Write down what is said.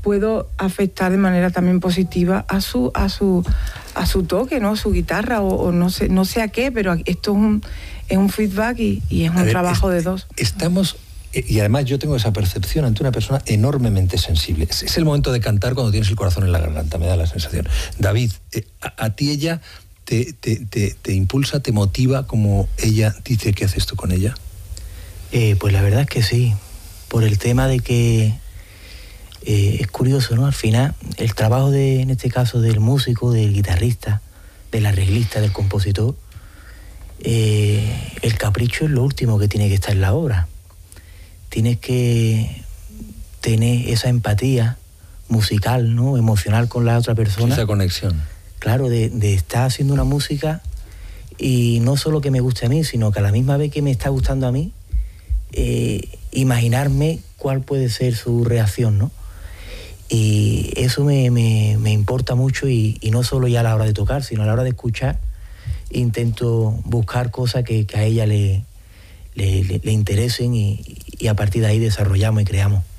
puedo afectar de manera también positiva a su toque, ¿no? Su guitarra o no sé a qué, pero esto es un feedback y es un trabajo de dos. Estamos... Y además yo tengo esa percepción ante una persona enormemente sensible. Es el momento de cantar cuando tienes el corazón en la garganta, me da la sensación. David, a ti ella te impulsa, te motiva como ella dice que haces tú con ella. Pues la verdad es que sí, por el tema de que es curioso, ¿no? Al final el trabajo en este caso del músico, del guitarrista, del arreglista, del compositor, el capricho es lo último que tiene que estar en la obra. Tienes que tener esa empatía musical, ¿no? Emocional con la otra persona. Esa conexión. Claro, de estar haciendo una música y no solo que me guste a mí, sino que a la misma vez que me está gustando a mí, imaginarme cuál puede ser su reacción, ¿no? Y eso me importa mucho y no solo ya a la hora de tocar, sino a la hora de escuchar, intento buscar cosas que a ella le interesen y a partir de ahí desarrollamos y creamos.